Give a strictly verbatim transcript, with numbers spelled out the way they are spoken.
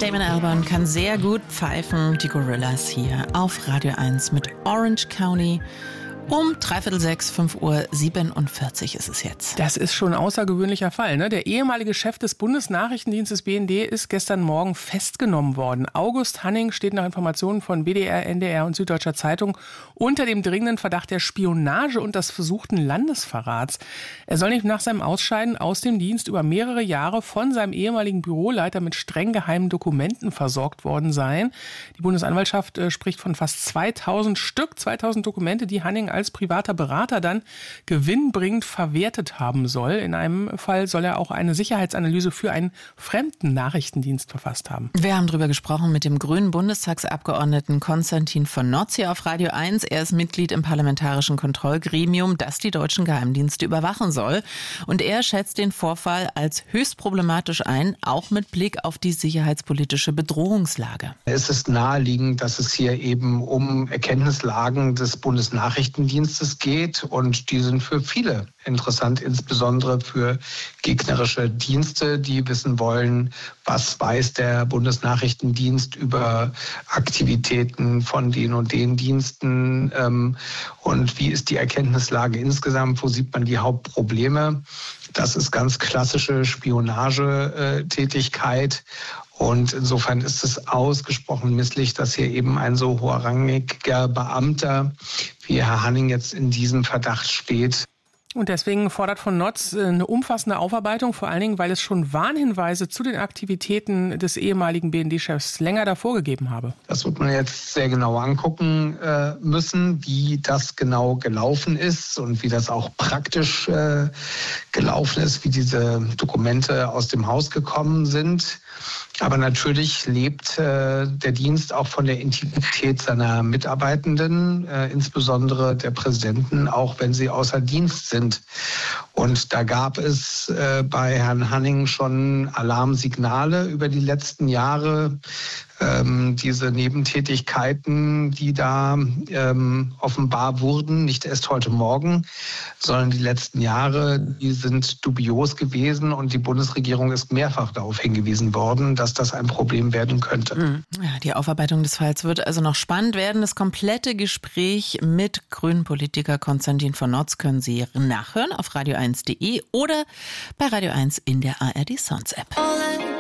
Damon Albarn kann sehr gut pfeifen. Die Gorillas hier auf Radio eins mit Orange County. Um dreiviertel sechs, fünf Uhr siebenundvierzig ist es jetzt. Das ist schon ein außergewöhnlicher Fall, ne? Der ehemalige Chef des Bundesnachrichtendienstes B N D ist gestern Morgen festgenommen worden. August Hanning steht nach Informationen von W D R, N D R und Süddeutscher Zeitung unter dem dringenden Verdacht der Spionage und des versuchten Landesverrats. Er soll nicht nach seinem Ausscheiden aus dem Dienst über mehrere Jahre von seinem ehemaligen Büroleiter mit streng geheimen Dokumenten versorgt worden sein. Die Bundesanwaltschaft äh, spricht von fast zweitausend Stück, zweitausend Dokumente, die Hanning als privater Berater dann gewinnbringend verwertet haben soll. In einem Fall soll er auch eine Sicherheitsanalyse für einen fremden Nachrichtendienst verfasst haben. Wir haben darüber gesprochen mit dem grünen Bundestagsabgeordneten Konstantin von Notz hier auf Radio eins. Er ist Mitglied im parlamentarischen Kontrollgremium, das die deutschen Geheimdienste überwachen soll. Und er schätzt den Vorfall als höchst problematisch ein, auch mit Blick auf die sicherheitspolitische Bedrohungslage. Es ist naheliegend, dass es hier eben um Erkenntnislagen des Bundesnachrichtendienstes geht und die sind für viele interessant, insbesondere für gegnerische Dienste, die wissen wollen, was weiß der Bundesnachrichtendienst über Aktivitäten von den und den Diensten ähm, und wie ist die Erkenntnislage insgesamt, wo sieht man die Hauptprobleme. Das ist ganz klassische Spionagetätigkeit. Und insofern ist es ausgesprochen misslich, dass hier eben ein so hochrangiger Beamter wie Herr Hanning jetzt in diesem Verdacht steht. Und deswegen fordert von Notz eine umfassende Aufarbeitung, vor allen Dingen, weil es schon Warnhinweise zu den Aktivitäten des ehemaligen B N D-Chefs länger davor gegeben habe. Das wird man jetzt sehr genau angucken äh, müssen, wie das genau gelaufen ist und wie das auch praktisch äh, gelaufen ist, wie diese Dokumente aus dem Haus gekommen sind. Aber natürlich lebt äh, der Dienst auch von der Integrität seiner Mitarbeitenden, äh, insbesondere der Präsidenten, auch wenn sie außer Dienst sind. Und da gab es äh, bei Herrn Hanning schon Alarmsignale über die letzten Jahre. Ähm, diese Nebentätigkeiten, die da ähm, offenbar wurden, nicht erst heute Morgen, sondern die letzten Jahre, die sind dubios gewesen und die Bundesregierung ist mehrfach darauf hingewiesen worden, dass das ein Problem werden könnte. Ja, die Aufarbeitung des Falls wird also noch spannend werden. Das komplette Gespräch mit grünen Politiker Konstantin von Notz können Sie nachhören auf radio eins punkt de oder bei Radio eins in der A R D Sounds App.